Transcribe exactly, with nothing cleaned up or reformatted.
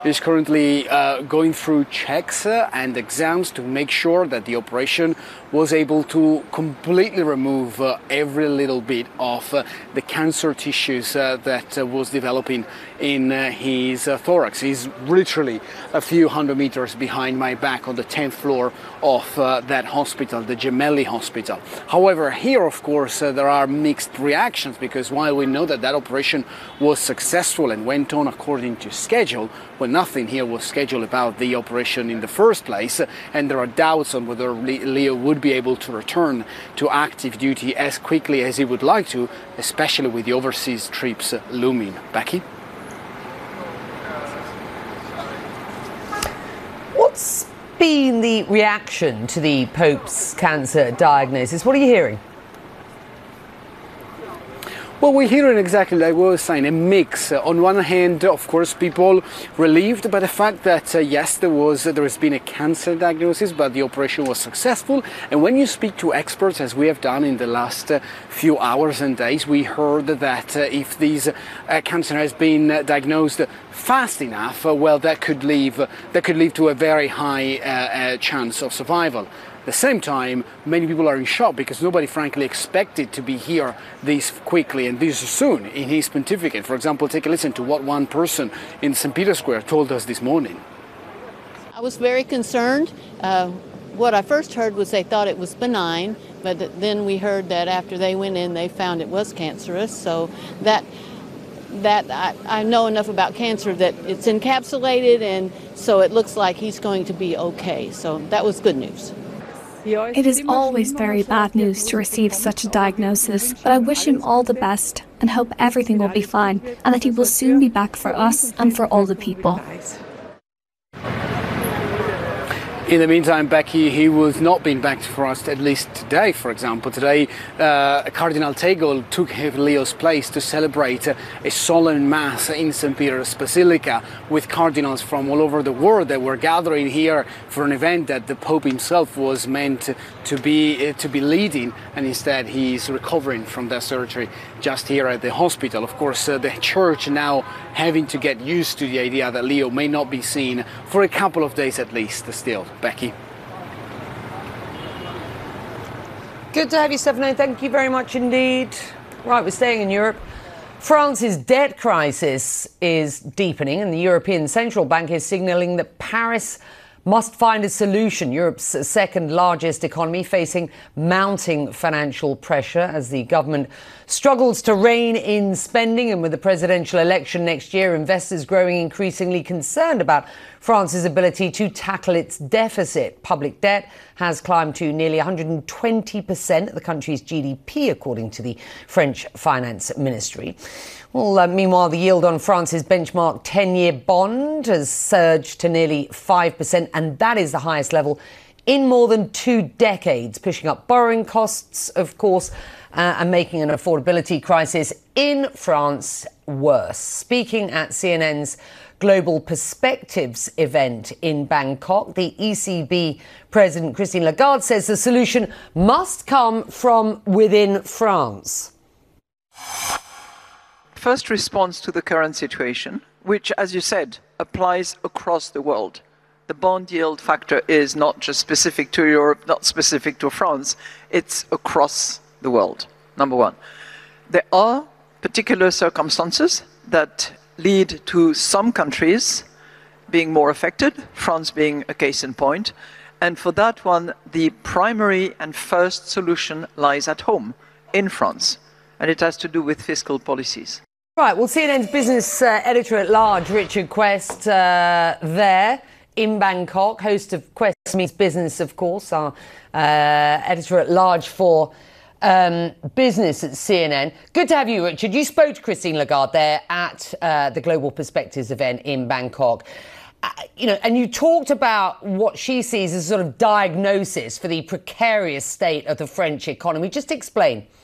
Is currently uh, going through checks uh, and exams to make sure that the operation was able to completely remove uh, every little bit of uh, the cancer tissues uh, that uh, was developing in uh, his uh, thorax. He's literally a few hundred meters behind my back on the tenth floor of uh, that hospital, the Gemelli Hospital. However, here, of course, uh, there are mixed reactions, because while we know that that operation was successful and went on according to schedule, when nothing here was scheduled about the operation in the first place, and there are doubts on whether Leo would be able to return to active duty as quickly as he would like to, especially with the overseas trips looming. Becky? What's been the reaction to the Pope's cancer diagnosis? What are you hearing? Well, we're hearing exactly like we were saying, a mix. Uh, on one hand, of course, people relieved by the fact that, uh, yes, there was uh, there has been a cancer diagnosis, but the operation was successful. And when you speak to experts, as we have done in the last uh, few hours and days, we heard that uh, if this uh, cancer has been uh, diagnosed fast enough, uh, well, that could lead uh, that could lead to a very high uh, uh, chance of survival. At the same time, many people are in shock because nobody frankly expected to be here this quickly and this soon in his pontificate. For example, take a listen to what one person in Saint Peter's Square told us this morning. I was very concerned. Uh, what I first heard was they thought it was benign, but then we heard that after they went in, they found it was cancerous. So that that I, I know enough about cancer that it's encapsulated, and so it looks like he's going to be okay. So that was good news. It is always very bad news to receive such a diagnosis, but I wish him all the best and hope everything will be fine and that he will soon be back for us and for all the people. In the meantime, Becky, he was not being back for us, at least today, for example. Today, uh, Cardinal Tagle took Leo's place to celebrate uh, a solemn mass in Saint Peter's Basilica with cardinals from all over the world that were gathering here for an event that the Pope himself was meant to be, uh, to be leading, and instead he is recovering from that surgery just here at the hospital. Of course, uh, the Church now having to get used to the idea that Leo may not be seen for a couple of days at least still. Becky. Good to have you, Stefano. Thank you very much indeed. Right, we're staying in Europe. France's debt crisis is deepening, and the European Central Bank is signalling that Paris must find a solution. Europe's second largest economy facing mounting financial pressure as the government struggles to rein in spending, and with the presidential election next year, investors growing increasingly concerned about France's ability to tackle its deficit. Public debt has climbed to nearly one hundred twenty percent of the country's G D P, according to the French Finance Ministry. Well, uh, meanwhile, the yield on France's benchmark ten-year bond has surged to nearly five percent, and that is the highest level in more than two decades, pushing up borrowing costs, of course, uh, and making an affordability crisis in France worse. Speaking at C N N's Global Perspectives event in Bangkok, the E C B President Christine Lagarde says the solution must come from within France. First response to the current situation, which, as you said, applies across the world. The bond yield factor is not just specific to Europe, not specific to France, it's across the world, number one. There are particular circumstances that lead to some countries being more affected, France being a case in point, and for that one, the primary and first solution lies at home, in France, and it has to do with fiscal policies. Right, well, C N N's business uh, editor-at-large, Richard Quest, uh, there in Bangkok, host of Quest Meets Business, of course, our uh, editor-at-large for um, business at C N N. Good to have you, Richard. You spoke to Christine Lagarde there at uh, the Global Perspectives event in Bangkok. Uh, you know, and you talked about what she sees as a sort of diagnosis for the precarious state of the French economy. Just explain.